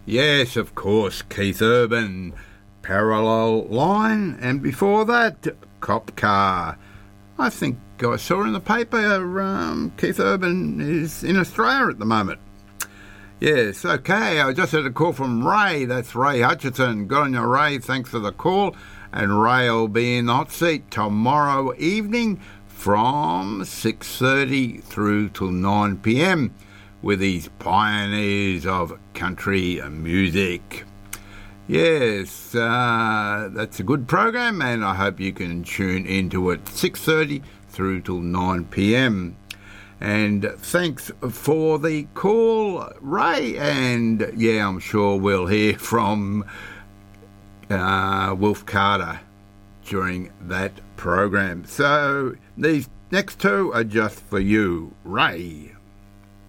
Yes, of course, Keith Urban, Parallel Line, and before that, Cop Car. I think I saw in the paper Keith Urban is in Australia at the moment. Yes, okay, I just had a call from Ray. That's Ray Hutchison. Good on you, Ray. Thanks for the call. And Ray will be in the hot seat tomorrow evening from 6:30 through till 9 p.m. with these pioneers of country music. Yes, that's a good program, and I hope you can tune into it 6:30 through till 9 p.m. And thanks for the call, Ray. And yeah, I'm sure we'll hear from Wolf Carter during that program. So these next two are just for you, Ray.